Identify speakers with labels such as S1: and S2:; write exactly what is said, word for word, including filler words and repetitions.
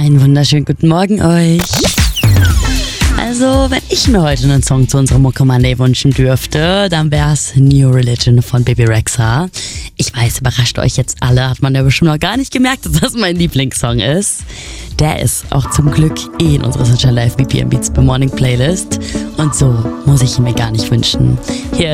S1: Einen wunderschönen guten Morgen euch. Also, wenn ich mir heute einen Song zu unserem Mucke Monday wünschen dürfte, dann wär's New Religion von Bebe Rexha. Ich weiß, überrascht euch jetzt alle, hat man ja bestimmt noch gar nicht gemerkt, dass das mein Lieblingssong ist. Der ist auch zum Glück eh in unserer Sunshine Live B P M Beats bei Morning Playlist. Und so muss ich ihn mir gar nicht wünschen. Hier